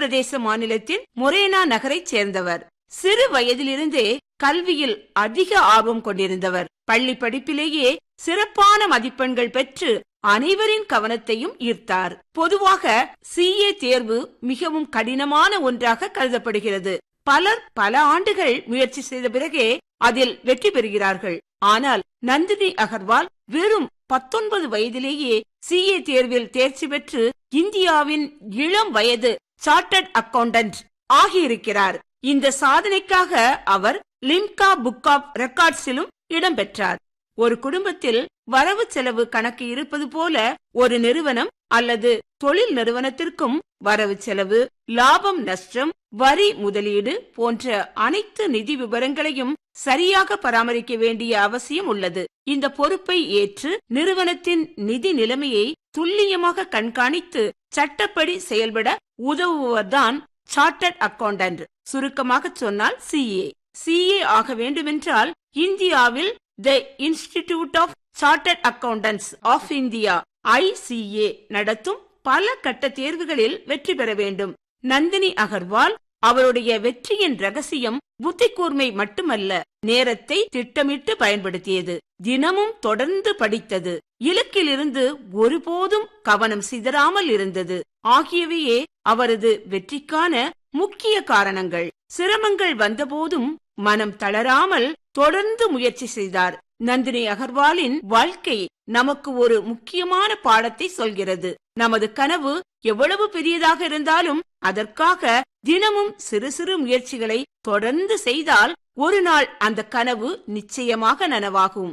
பிரதேச மாநிலத்தின் மொரேனா நகரைச் சேர்ந்தவர். சிறு வயதிலிருந்தே கல்வியில் அதிக ஆர்வம் கொண்டிருந்தவர். பள்ளி படிப்பிலேயே சிறப்பான மதிப்பெண்கள் பெற்று அனைவரின் கவனத்தையும் ஈர்த்தார். பொதுவாக CA தேர்வு மிகவும் கடினமான ஒன்றாக கருதப்படுகிறது. பலர் பல ஆண்டுகள் முயற்சி செய்த பிறகே அதில் வெற்றி பெறுகிறார்கள். ஆனால் நந்தினி அகர்வால் வெறும் 19 வயதிலேயே CA தேர்வில் தேர்ச்சி பெற்று இந்தியாவின் இளம் வயது சார்ட்டர்ட் அக்கவுண்டன்ட் ஆகியிருக்கிறார். இந்த சாதனைக்காக அவர் லிம்கா புக் ஆப் ரெக்கார்ட்ஸிலும் இடம்பெற்றார். ஒரு குடும்பத்தில் வரவு செலவு கணக்கு இருப்பது போல ஒரு நிறுவனம் அல்லது தொழில் நிறுவனத்திற்கும் வரவு செலவு, லாபம் நஷ்டம், வரி, முதலீடு போன்ற அனைத்து நிதி விவரங்களையும் சரியாக பராமரிக்க வேண்டிய அவசியம் உள்ளது. இந்த பொறுப்பை ஏற்று நிறுவனத்தின் நிதி நிலைமையை துல்லியமாக கண்காணித்து சட்டப்படி செயல்பட உதவுவதுதான் சார்ட்டர்ட் அக்கவுண்டன்ட். சுருக்கமாக சொன்னால் CA ஆக வேண்டுமென்றால் இந்தியாவில் தி institute of chartered accountants of India ICA நடத்தும் பல கட்ட தேர்வுகளில் வெற்றி பெற வேண்டும். நந்தினி அகர்வால் அவருடைய வெற்றியின் ரகசியம் புத்தி கூர்மை மட்டுமல்ல, நேரத்தை திட்டமிட்டு பயன்படுத்தியது, தினமும் தொடர்ந்து படித்தது, இலக்கிலிருந்து ஒருபோதும் கவனம் சிதறாமல் இருந்தது ஆகியவையே அவரது வெற்றிக்கான முக்கிய காரணங்கள். சிரமங்கள் வந்தபோதும் மனம் தளராமல் தொடர்ந்து முயற்சி செய்தார். நந்தினி அகர்வாலின் வாழ்க்கை நமக்கு ஒரு முக்கியமான பாடத்தை சொல்கிறது. நமது கனவு எவ்வளவு பெரியதாக இருந்தாலும் அதற்காக தினமும் சிறு சிறு முயற்சிகளை தொடர்ந்து செய்தால் ஒரு நாள் அந்த கனவு நிச்சயமாக நனவாகும்.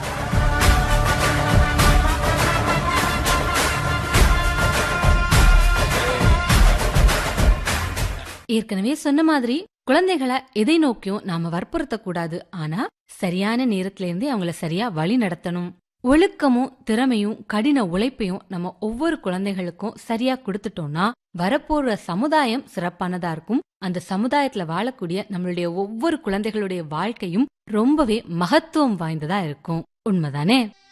ஏற்கனவே சொன்ன மாதிரி குழந்தைகளை எதை நோக்கியும் நாம வற்புறுத்த கூடாது. ஆனா சரியான நேரத்துல இருந்தே அவங்கள சரியா வழி நடத்தணும். ஒழுக்கமும் திறமையும் கடின உழைப்பையும் நம்ம ஒவ்வொரு குழந்தைகளுக்கும் சரியா கொடுத்துட்டோம்னா வரப்போற சமுதாயம் சிறப்பானதா இருக்கும். அந்த சமுதாயத்துல வாழக்கூடிய நம்மளுடைய ஒவ்வொரு குழந்தைகளுடைய வாழ்க்கையும் ரொம்பவே மகத்துவம் வாய்ந்ததா இருக்கும். உண்மைதானே?